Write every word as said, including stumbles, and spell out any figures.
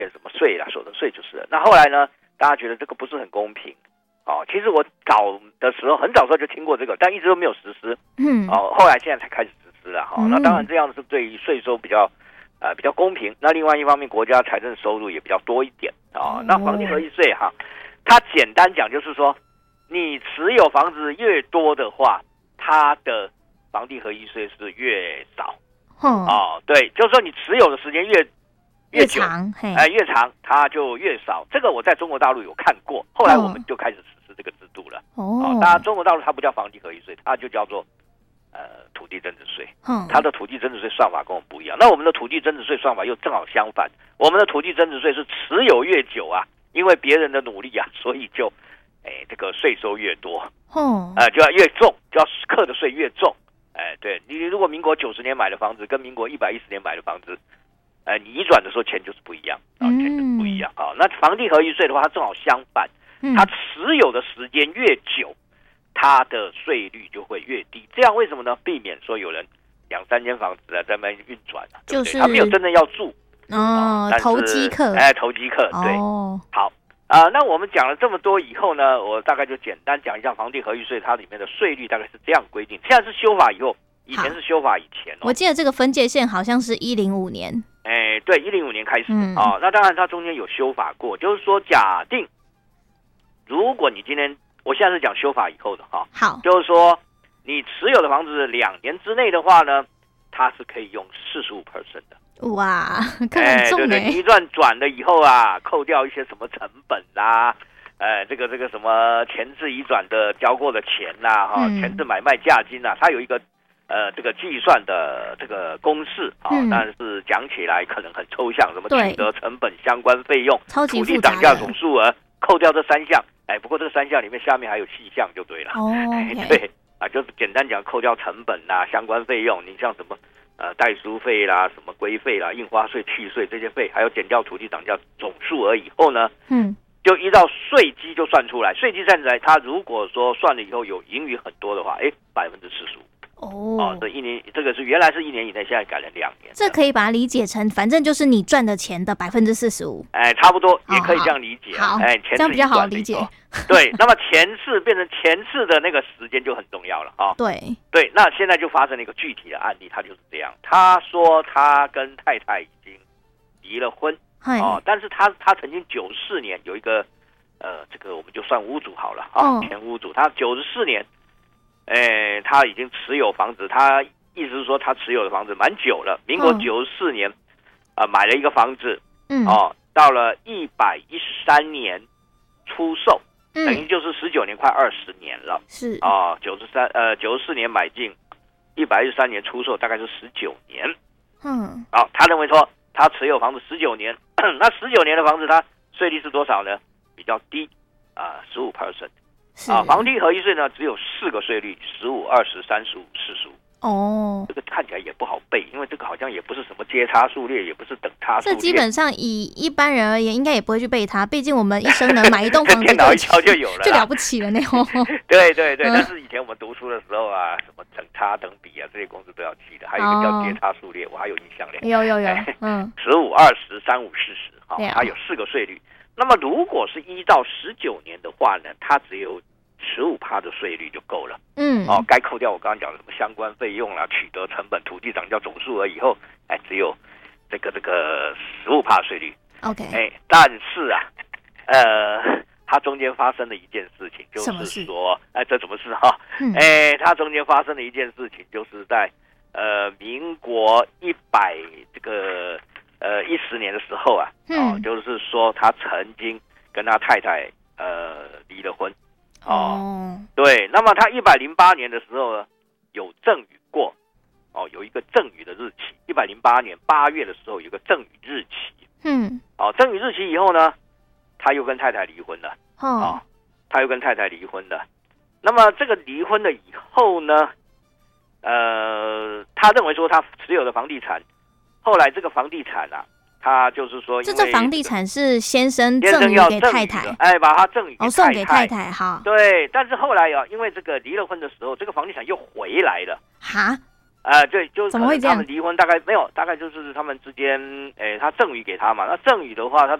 什么税啦，所得税就是了。那后来呢，大家觉得这个不是很公平。哦，其实我早的时候很早时候就听过这个，但一直都没有实施。嗯，哦，后来现在才开始实施了哈、哦。那当然这样是对于税收比较呃比较公平。那另外一方面，国家财政收入也比较多一点啊、哦。那房地合一税哈，它简单讲就是说，你持有房子越多的话，它的房地合一税是越少。嗯，哦，对，就是说你持有的时间越越久，哎、呃，越长它就越少。这个我在中国大陆有看过，后来我们就开始实施这个制度了。哦，哦当然中国大陆它不叫房地合一税，它就叫做呃土地增值税。嗯，它的土地增值税算法跟我们不一样。那我们的土地增值税算法又正好相反，我们的土地增值税是持有越久啊，因为别人的努力啊，所以就哎这个税收越多。哦，呃就要越重，就要课的税越重。哎，对你如果民国九十年买的房子跟民国一百一十年买的房子。呃，你移转的时候钱就是不一样啊，钱就是不一样啊。那房地合一税的话，它正好相反，它持有的时间越久，它的税率就会越低。这样为什么呢？避免说有人两三间房子啊在那边运转啊，对不对？他没有真正要住哦，投机客， 哎，投机客，对，哦、好啊、呃。那我们讲了这么多以后呢，我大概就简单讲一下房地合一税它里面的税率大概是这样规定。现在是修法以后。以前是修法以前、哦、 我记得这个分界线好像是一零五年。 哎，对，一零五年开始、嗯哦、那当然它中间有修法过，就是说假定如果你今天，我现在是讲修法以后的哈、哦， 好， 就是说你持有的房子两年之内的话呢，它是可以用 百分之四十五 的。 哇，看很重、欸、 哎，对对，你一段转了以后啊，扣掉一些什么成本啦、啊。呃，这个这个什么前置移转的交过的钱呐、啊，哈、嗯，前置买卖价金啊，它有一个。呃，这个计算的这个公式啊、嗯，但是讲起来可能很抽象，什么取得成本、相关费用、土地涨价总数额，扣掉这三项，哎，不过这三项里面下面还有细项就对了。哦，哎、对啊，就是简单讲，扣掉成本啦、相关费用，你像什么呃代书费啦、什么规费啦、印花税、契税这些费，还有减掉土地涨价总数额以后呢，嗯，就依照税基就算出来，税基算出来，它如果说算了以后有盈余很多的话，哎，百分之四十五。哦, 哦，这一年这个是原来是一年以内，现在改了两年。 这可以把它理解成，反正就是你赚的钱的百分之四十五。 哎，差不多也可以这样理解。 好， 哎， 这样比较好理解。 对，那么前次变成前次的那个时间就很重要了啊、哦。 对对，那现在就发生了一个具体的案例，他就是这样。他说他跟太太已经离了婚哦，但是他他曾经九四年有一个呃，这个我们就算屋主好了啊、哦，前屋主，他九十四年。哎，他已经持有房子，他意思是说他持有的房子蛮久了。民国九十四年，啊、呃，买了一个房子，嗯，哦，到了一百一十三年出售，嗯、等于就是十九年，快二十年了。 是啊，九十三呃九十四年买进，一百一十三年出售，大概是十九年。嗯，好、哦，他认为说他持有房子十九年，那十九年的房子，他税率是多少呢？比较低啊，十五 percent。啊，房地合一税呢只有四个税率，十五、二十、三十五、四十五。哦，这个看起来也不好背，因为这个好像也不是什么阶差数列，也不是等差数列。 这基本上以一般人而言，应该也不会去背它，毕竟我们一生能买一栋房子， 电脑一敲就有了， 就了不起了那种。 对对对、嗯，但是以前我们读书的时候啊，什么等差、等比啊，这些公式都要记的，还有一个叫阶差数列，我还有印象嘞。 有有有，嗯， 十五、二十、三五、四十，好，它有四个税率。那么如果是依照十九年的话呢，它只有十五趴的税率就够了。嗯，哦，该扣掉我刚刚讲的什么相关费用啦、取得成本、土地涨价总数额以后，哎，只有这个这个十五趴税率。 OK， 哎，但是啊，呃，它中间发生了一件事情，就是说，哎，这怎么是哈？嗯、哎，它中间发生了一件事情，就是在呃民国一百这个呃一十年的时候啊，哦，嗯、就是说他曾经跟他太太呃离了婚。哦，对，那么他一百零八年的时候呢，有赠与过，哦，有一个赠与的日期，一百零八年八月的时候有个赠与日期，嗯，哦，赠与日期以后呢，他又跟太太离婚了，哦，哦他又跟太太离婚了，那么这个离婚了以后呢，呃，他认为说他持有的房地产，后来这个房地产啊。他就是说， 这这房地产是先生赠与给太太， 哎，把他赠与给太太， 哦，送给太太哈。 对，但是后来啊，因为这个离了婚的时候，这个房地产又回来了。 哈， 呃，对，就是怎么会这样？ 他们离婚大概没有，大概就是他们之间，诶，他赠与给他嘛，那赠与的话，他